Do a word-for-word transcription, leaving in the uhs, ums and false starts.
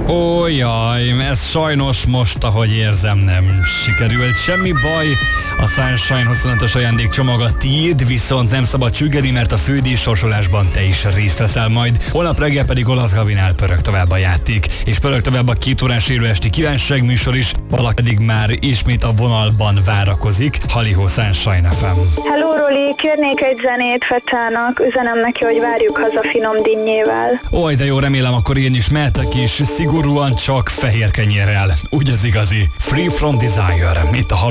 Ó, jaj, ez sajnos most, ahogy érzem, nem sikerült. Semmi baj, a Sunshine huszonötös ajándékcsomag a tiéd, viszont nem szabad csüggedni, mert a fődíj sorsolásban te is részt veszel majd. Holnap reggel pedig Olasz Gavinál pörög tovább a játék, és pörög tovább a két órás élőesti kívánság műsor is, valaki pedig már ismét a vonalban várakozik. Halihó, Sunshine ef em. Hello Roli, kérnék egy zenét Fecsának, üzenem neki, hogy várjuk haza finom dinnyével. Ó, de jó, remélem akkor én is mehetek is, szigorúan csak fehér kenyérrel. Úgy az igazi. Free from Desire, itt a